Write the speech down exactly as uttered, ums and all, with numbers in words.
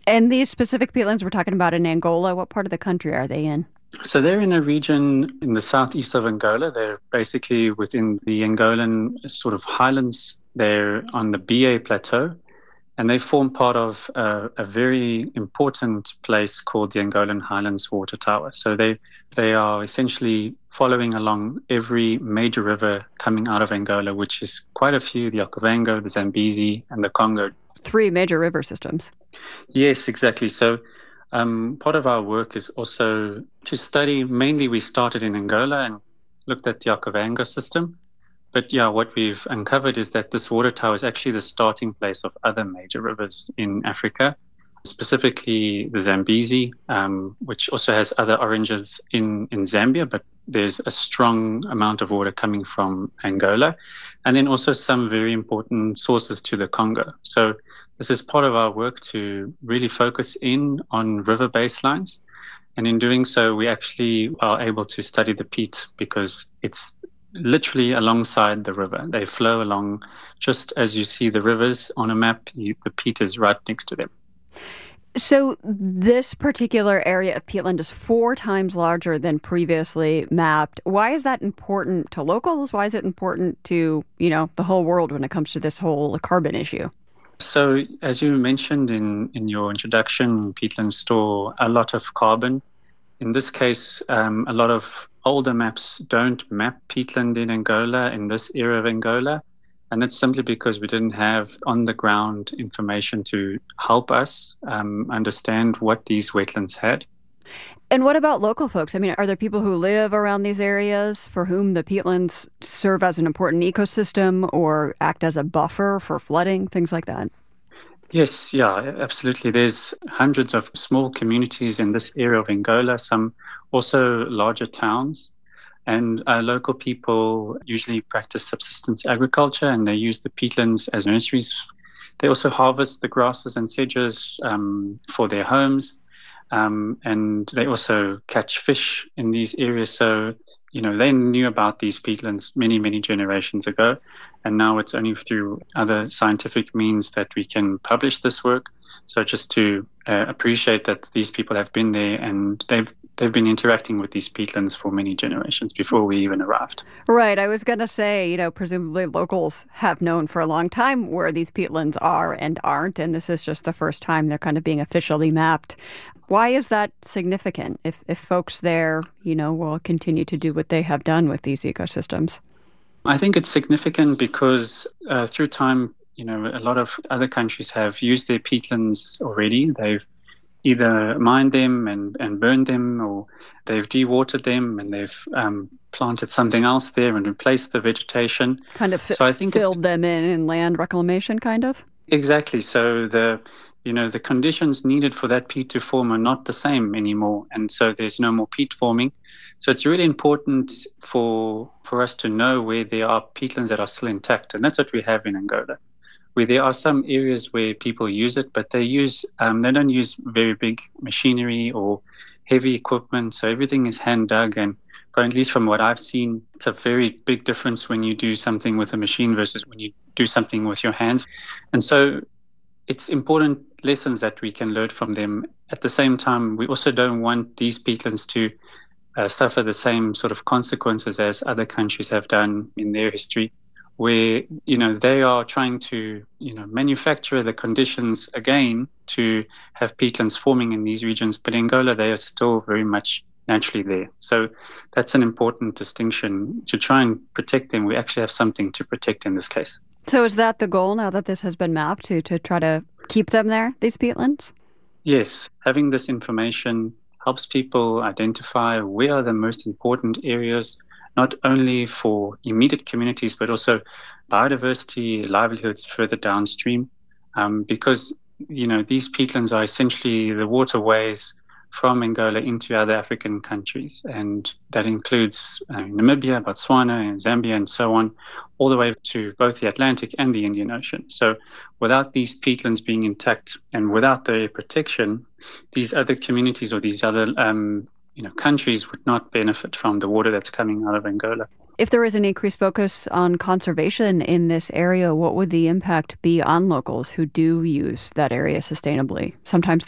And these specific peatlands we're talking about in Angola, what part of the country are they in? So they're in a region in the southeast of Angola. They're basically within the Angolan sort of highlands. They're on the B A Plateau, and they form part of a, a very important place called the Angolan Highlands Water Tower. So they they are essentially following along every major river coming out of Angola, which is quite a few: the Okavango, the Zambezi, and the Congo. Three major river systems. Yes, exactly. So um, part of our work is also to study. Mainly, we started in Angola and looked at the Okavango system. But yeah, what we've uncovered is that this water tower is actually the starting place of other major rivers in Africa, specifically the Zambezi, um, which also has other origins in, in Zambia, but there's a strong amount of water coming from Angola, and then also some very important sources to the Congo. So this is part of our work to really focus in on river baselines. And in doing so, we actually are able to study the peat because it's literally alongside the river. They flow along just as you see the rivers on a map. You, the peat is right next to them. So this particular area of peatland is four times larger than previously mapped. Why is that important to locals? Why is it important to, you know, the whole world when it comes to this whole carbon issue? So as you mentioned in, in your introduction, peatlands store a lot of carbon. In this case, um, a lot of older maps don't map peatland in Angola, in this area of Angola. And that's simply because we didn't have on-the-ground information to help us um, understand what these wetlands had. And what about local folks? I mean, are there people who live around these areas for whom the peatlands serve as an important ecosystem or act as a buffer for flooding, things like that? Yes, yeah, absolutely. There's hundreds of small communities in this area of Angola, some also larger towns. And uh, local people usually practice subsistence agriculture, and they use the peatlands as nurseries. They also harvest the grasses and sedges um, for their homes. Um, and they also catch fish in these areas. So, you know, they knew about these peatlands many, many generations ago. And now it's only through other scientific means that we can publish this work. So just to uh, appreciate that these people have been there and they've they've been interacting with these peatlands for many generations before we even arrived. Right. I was going to say, you know, presumably locals have known for a long time where these peatlands are and aren't, and this is just the first time they're kind of being officially mapped. Why is that significant if, if folks there, you know, will continue to do what they have done with these ecosystems? I think it's significant because uh, through time, you know, a lot of other countries have used their peatlands already. They've either mined them and, and burned them, or they've dewatered them and they've um, planted something else there and replaced the vegetation. Kind of fi- so I think filled them in in land reclamation, kind of? Exactly. So the you know the conditions needed for that peat to form are not the same anymore, and so there's no more peat forming. So it's really important for for us to know where there are peatlands that are still intact, and that's what we have in Angola. Where there are some areas where people use it, but they use um, they don't use very big machinery or heavy equipment. So everything is hand dug, and at least from what I've seen, it's a very big difference when you do something with a machine versus when you do something with your hands. And so it's important lessons that we can learn from them. At the same time, we also don't want these peatlands to uh, suffer the same sort of consequences as other countries have done in their history, where, you know, they are trying to, you know, manufacture the conditions again to have peatlands forming in these regions. But in Angola, they are still very much naturally there. So that's an important distinction. To try and protect them, we actually have something to protect in this case. So is that the goal now that this has been mapped, to, to try to keep them there, these peatlands? Yes. Having this information helps people identify where are the most important areas, not only for immediate communities, but also biodiversity, livelihoods further downstream, um, because, you know, these peatlands are essentially the waterways from Angola into other African countries, and that includes uh, Namibia, Botswana, and Zambia, and so on, all the way to both the Atlantic and the Indian Ocean. So without these peatlands being intact and without their protection, these other communities or these other um, you know, countries would not benefit from the water that's coming out of Angola. If there is an increased focus on conservation in this area, what would the impact be on locals who do use that area sustainably? Sometimes